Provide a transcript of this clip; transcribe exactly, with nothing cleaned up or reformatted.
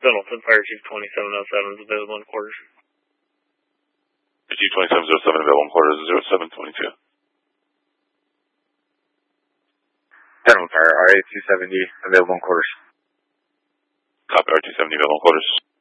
Pendleton, Fire Chief twenty-seven oh seven is available in quarters. Fire Chief twenty-seven oh seven available in quarters, zero seven twenty-two. Pendleton Fire, R A two seventy available in quarters. Copy, R two seventy available in quarters.